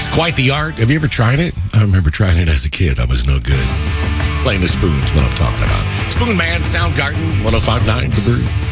quite the art. Have you ever tried it? I remember trying it as a kid. I was no good. Playing the spoons, what I'm talking about. Spoon Man, Soundgarden, 105.9 The Brew.